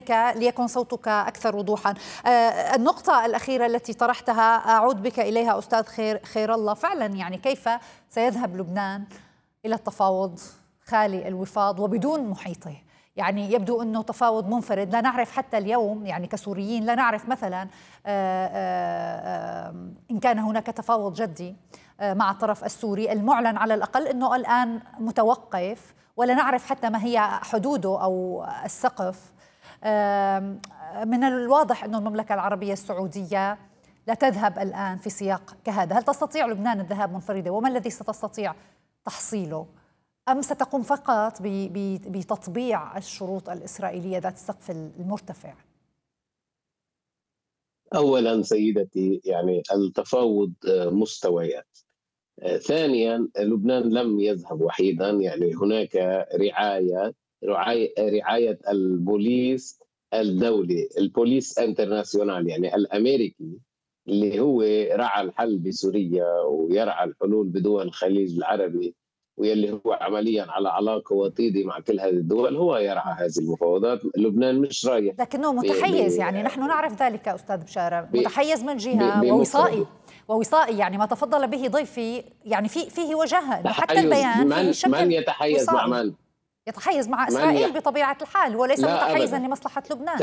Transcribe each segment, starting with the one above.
ليكن صوتك أكثر وضوحا. النقطة الأخيرة التي طرحتها أعود بك إليها أستاذ خير الله، فعلا يعني كيف سيذهب لبنان إلى التفاوض خالي الوفاض وبدون محيطه؟ يعني يبدو أنه تفاوض منفرد، لا نعرف حتى اليوم يعني كسوريين لا نعرف مثلا إن كان هناك تفاوض جدي مع الطرف السوري المعلن على الأقل أنه الآن متوقف، ولا نعرف حتى ما هي حدوده أو السقف. من الواضح أن المملكة العربية السعودية لا تذهب الآن في سياق كهذا. هل تستطيع لبنان الذهاب منفردة؟ وما الذي ستستطيع تحصيله؟ أم ستقوم فقط بتطبيع الشروط الإسرائيلية ذات السقف المرتفع؟ أولا سيدتي، يعني التفاوض مستويات. ثانيا، لبنان لم يذهب وحيدا، يعني هناك رعاية البوليس الدولي، البوليس انترناسيونال يعني الأمريكي، اللي هو رعى الحل بسوريا ويرعى الحلول بدول الخليج العربي، واللي هو عمليا على علاقة وطيدة مع كل هذه الدول، هو يرعى هذه المفاوضات. لبنان مش رايح لكنه متحيز، يعني نحن نعرف ذلك أستاذ بشارة، متحيز من جهة ووصائي يعني ما تفضل به ضيفي، يعني فيه وجاهة انه حتى البيان فيه شكل من يتحيز وصائي. مع من؟ يتحيز مع إسرائيل بطبيعة الحال، وليس متحيزا لمصلحة لبنان.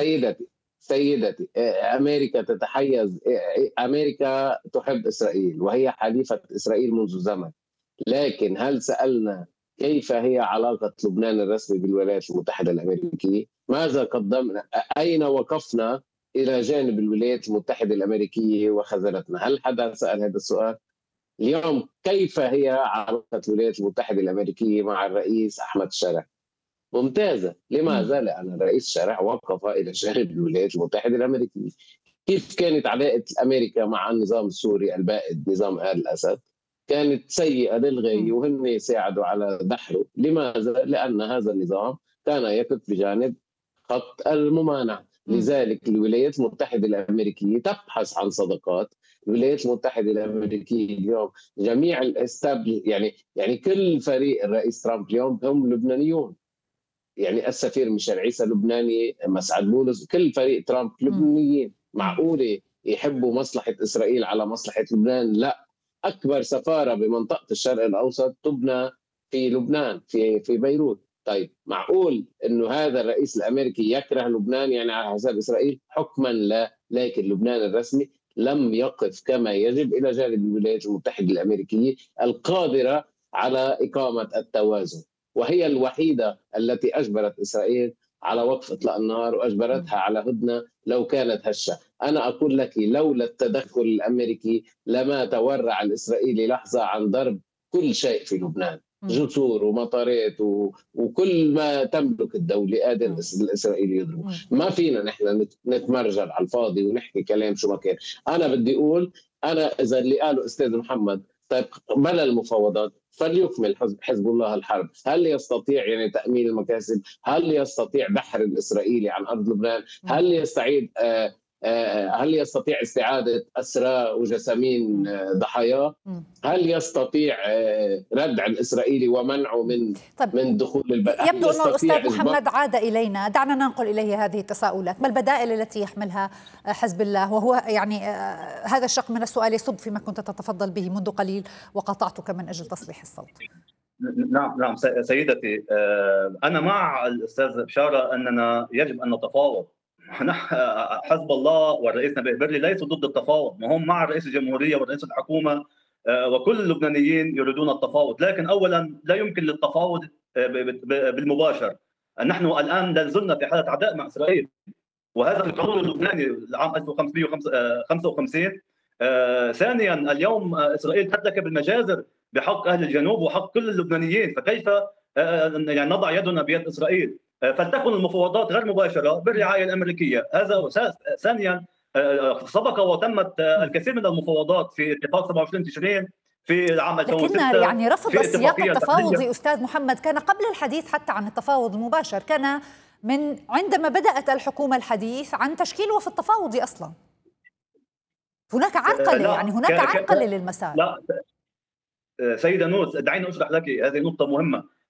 سيدتي، أمريكا تتحيز، أمريكا تحب إسرائيل وهي حليفة إسرائيل منذ زمن، لكن هل سألنا كيف هي علاقة لبنان الرسمي بالولايات المتحدة الأمريكية؟ ماذا قدمنا؟ أين وقفنا إلى جانب الولايات المتحدة الأمريكية وخذلتنا؟ هل حدا سأل هذا السؤال؟ اليوم كيف هي علاقة الولايات المتحدة الأمريكية مع الرئيس أحمد شرع؟ ممتازة. لماذا؟ لأن الرئيس شرع وقف إلى جانب الولايات المتحدة الأمريكية. كيف كانت علاقة أمريكا مع النظام السوري البائد نظام آل الأسد؟ كانت سيئة للغاية، وهم ساعدوا على دحره. لماذا؟ لأن هذا النظام كان يقف بجانب خط الممانعة. لذلك الولايات المتحدة الأمريكية تبحث عن صداقات. الولايات المتحدة الأمريكية اليوم جميع الاستابل، يعني كل فريق الرئيس ترامب اليوم هم لبنانيون. يعني السفير ميشيل عيسى لبناني، مسعد بولس، كل فريق ترامب لبنانيين. معقولة يحبوا مصلحة إسرائيل على مصلحة لبنان؟ لا. أكبر سفارة بمنطقة الشرق الأوسط تبنى في لبنان، في بيروت. طيب معقول إنه هذا الرئيس الأمريكي يكره لبنان يعني على حساب إسرائيل؟ حكما لا. لكن لبنان الرسمي لم يقف كما يجب إلى جانب الولايات المتحدة الأمريكية القادرة على إقامة التوازن، وهي الوحيدة التي أجبرت إسرائيل على وقف إطلاق النار وأجبرتها على هدنة لو كانت هشة. أنا أقول لك لولا التدخل الأمريكي لما تورع الإسرائيلي لحظة عن ضرب كل شيء في لبنان، جسور ومطارات وكل ما تملك الدولة قادر الإسرائيلي يضرب. ما فينا نحن نتمرجل على الفاضي ونحكي كلام شو ما كان. أنا بدي أقول، أنا إذا اللي قاله أستاذ محمد طيب بلا المفاوضات فليكمل حزب الله الحرب. هل يستطيع يعني تأمين المكاسب؟ هل يستطيع دحر الإسرائيلي عن أرض لبنان؟ هل يستطيع استعادة أسرى وجسامين ضحاياه؟ هل يستطيع ردع الإسرائيلي ومنعه من دخول البلد؟ يبدو أن الأستاذ محمد عاد إلينا، دعنا ننقل إليه هذه التساؤلات. ما البدائل التي يحملها حزب الله؟ وهو يعني هذا الشق من السؤال يصب فيما كنت تتفضل به منذ قليل وقطعتك من أجل تصليح الصوت. نعم سيدتي، أنا مع الأستاذ بشارة أننا يجب أن نتفاوض. حزب الله والرئيس نبيه بري ليسوا ضد التفاوض، ما هم مع رئيس الجمهورية ورئيس الحكومة، وكل اللبنانيين يريدون التفاوض. لكن أولا لا يمكن للتفاوض بالمباشر. نحن الآن لا زلنا في حالة عداء مع إسرائيل، وهذا في القانون اللبناني العام 1555. ثانيا اليوم إسرائيل ترتكب المجازر بحق أهل الجنوب وحق كل اللبنانيين، فكيف يعني نضع يدنا بيد إسرائيل؟ فلتكن المفاوضات غير مباشرة بالرعاية الأمريكية. هذا ثانيا سبق وتمت الكثير من المفاوضات في اتفاق 27 تشرين في العام 2006. لكن يعني رفض السياق التفاوضي أستاذ محمد كان قبل الحديث حتى عن التفاوض المباشر، كان من عندما بدأت الحكومة الحديث عن تشكيل وفد تفاوضي أصلا. هناك عرقلة، يعني هناك عرقلة للمسار. لا سيدة نور، دعيني أشرح لك هذه نقطة مهمة.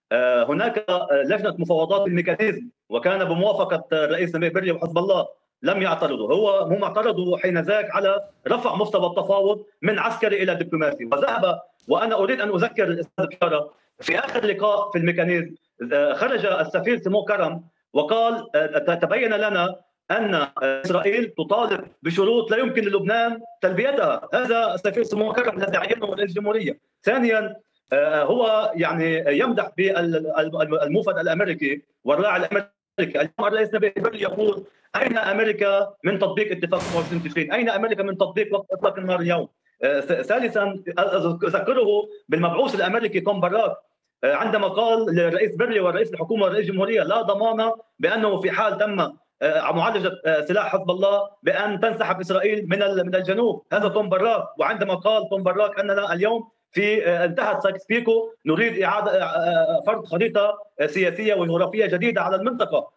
هناك لجنة مفاوضات الميكانيزم، وكان بموافقة الرئيس نبيه برلي وحزب الله، لم يعترضوا. هم اعترضوا حين ذاك على رفع مستوى التفاوض من عسكري إلى دبلوماسي، وذهب. وأنا أريد أن أذكر الأستاذ بشارة في آخر لقاء في الميكانيزم خرج السفير سمو كرم وقال تبين لنا أن إسرائيل تطالب بشروط لا يمكن للبنان تلبيتها. هذا السفير سمو كرم الذي عينه رئيس الجمهورية. ثانيا هو يعني يمدح بالموفد الامريكي والراعي الامريكي. اليوم الرئيس نبيه برلي يقول اين امريكا من تطبيق اتفاق 27 تشرين؟ اين امريكا من تطبيق وقت اطلاق النار اليوم؟ ثالثا اذكره بالمبعوث الامريكي توم باراك عندما قال للرئيس برلي ورئيس الحكومه ورئيس الجمهوريه لا ضمان بانه في حال تم معالجه سلاح حزب الله بان تنسحب اسرائيل من الجنوب. هذا توم باراك. وعندما قال توم باراك اننا اليوم في انتهت سايكس بيكو نريد اعاده فرض خريطه سياسيه وجغرافيه جديده على المنطقه.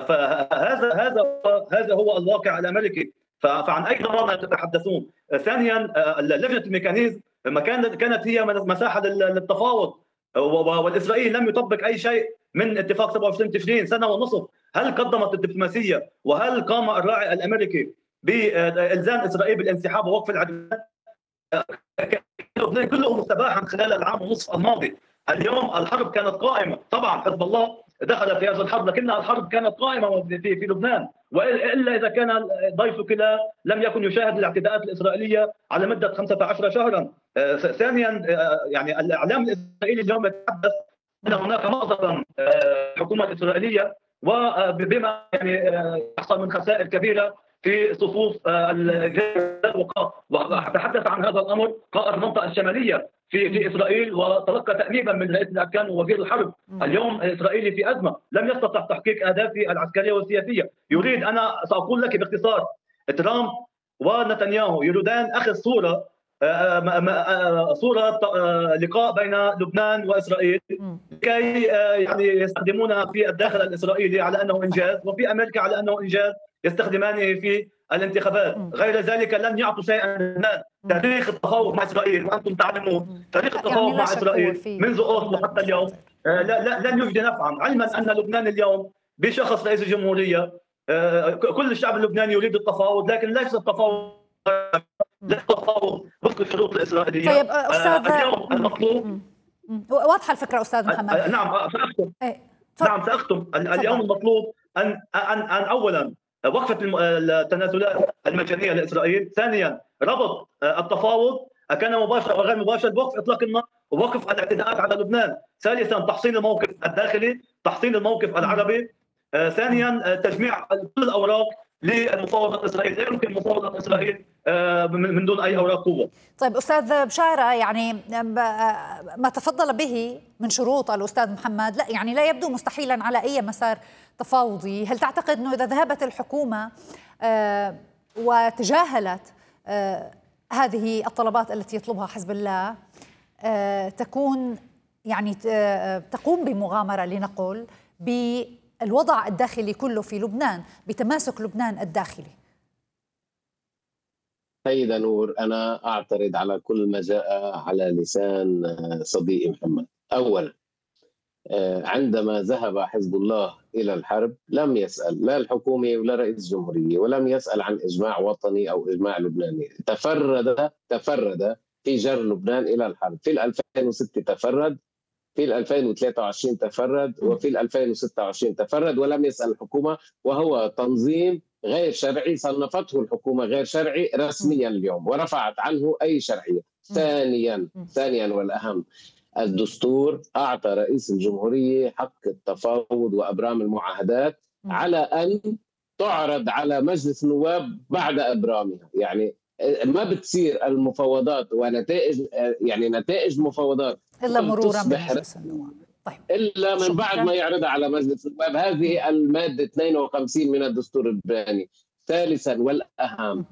فهذا هو الواقع الامريكي. فعن اي ضمان تتحدثون؟ ثانيا لجنه الميكانيزم كانت هي مساحه للتفاوض، والاسرائيلي لم يطبق اي شيء من اتفاق 27 تشرين سنه ونصف. هل قدمت الدبلوماسيه وهل قام الراعي الامريكي بالزام اسرائيل بالانسحاب ووقف العدوان؟ كله مستباحا خلال العام ونصف الماضي. اليوم الحرب كانت قائمه، طبعا حزب الله دخل في هذه الحرب لكن الحرب كانت قائمه في لبنان، والا اذا كان ضيفك لم يكن يشاهد الاعتداءات الاسرائيليه على مده 15 شهرا. ثانيا يعني الاعلام الاسرائيلي اليوم يتحدث ان هناك مأزقا الحكومه الاسرائيليه وبما يعني يحصل من خسائر كبيره في صفوف الجيش. وتحدث عن هذا الامر قائد المنطقه الشماليه في اسرائيل وتلقى تأنيبا من رئيس الاركان ووزير الحرب. اليوم الاسرائيلي في ازمه، لم يستطع تحقيق اهدافه العسكريه والسياسيه. يريد، انا ساقول لك باختصار، ترامب ونتنياهو يريدان اخذ صوره لقاء بين لبنان واسرائيل كي يعني يستخدمونها في الداخل الاسرائيلي على انه انجاز، وفي امريكا على انه انجاز يستخدمانه في الانتخابات. غير ذلك لن يعطوا شيئا للناس. تاريخ التفاوض مع اسرائيل وانتم تعلمون تاريخ التفاوض مع اسرائيل منذ اوسلو حتى اليوم لن يجدي نفعا، علما ان لبنان اليوم بشخص رئيس الجمهوريه كل الشعب اللبناني يريد التفاوض، لكن ليس التفاوض وفق الشروط الاسرائيليه. طيب استاذ اليوم المطلوب واضحه الفكره استاذ محمد. نعم ساختم. اليوم المطلوب ان اولا وقفه التنازلات المجانيه لاسرائيل، ثانيا ربط التفاوض كان مباشر وغير مباشر بوقف اطلاق النار ووقف الاعتداءات على لبنان، ثالثا تحصين الموقف الداخلي، تحصين الموقف العربي، ثانيا تجميع كل الاوراق للمفاوضه اسرائيل. لا يمكن مفاوضه اسرائيل من دون اي اوراق قوه. طيب استاذ بشاره، يعني ما تفضل به من شروط الاستاذ محمد يعني لا يبدو مستحيلا على اي مسار تفاوضي. هل تعتقد انه اذا ذهبت الحكومه وتجاهلت هذه الطلبات التي يطلبها حزب الله تكون يعني تقوم بمغامره لنقل بالوضع الداخلي كله في لبنان، بتماسك لبنان الداخلي؟ سيدة نور، أنا أعترض على كل ما جاء على لسان صديقي محمد. أولا، عندما ذهب حزب الله إلى الحرب لم يسأل لا الحكومة ولا رئيس الجمهورية، ولم يسأل عن إجماع وطني أو إجماع لبناني. تفرد في جر لبنان إلى الحرب. في 2006 تفرد، في 2023 تفرد، وفي 2026 تفرد ولم يسأل الحكومة، وهو تنظيم غير شرعي صنفته الحكومة غير شرعي رسميا اليوم ورفعت عنه أي شرعية. ثانيا والأهم، الدستور أعطى رئيس الجمهورية حق التفاوض وأبرام المعاهدات على أن تعرض على مجلس النواب بعد أبرامها. يعني ما بتصير المفاوضات ونتائج نتائج المفاوضات إلا مرورا بمجلس النواب. طيب. إلا من بعد ما يعرضها على مجلس النواب. هذه المادة 52 من الدستور اللبناني. ثالثا والأهم،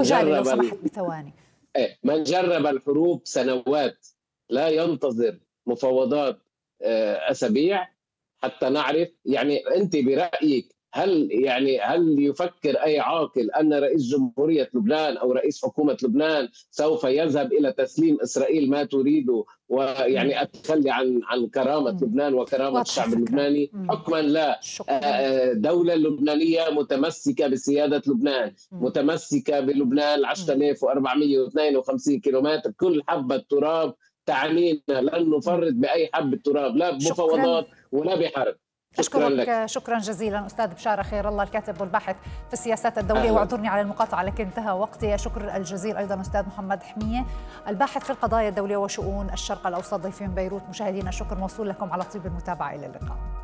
من جرب الحروب سنوات لا ينتظر مفاوضات أسابيع حتى نعرف. يعني أنت برأيك هل يفكر أي عاقل أن رئيس جمهورية لبنان أو رئيس حكومة لبنان سوف يذهب إلى تسليم إسرائيل ما تريده، ويعني التخلي عن كرامة لبنان وكرامة الشعب اللبناني؟ حكما لا. دولة لبنانية متمسكة بسيادة لبنان، متمسكة بلبنان 10452 كيلومتر، كل حبة تراب تعنينا، لن نفرط بأي حبة تراب، لا بمفاوضات ولا بحرب. أشكرك شكرا جزيلا أستاذ بشارة خير الله، الكاتب والباحث في السياسات الدولية. واعذرني على المقاطعة لكن انتهى وقتي. شكر الجزيل أيضا أستاذ محمد حمية الباحث في القضايا الدولية وشؤون الشرق الأوسط، ضيفي من بيروت. مشاهدينا الشكر موصول لكم على طيب المتابعة، إلى اللقاء.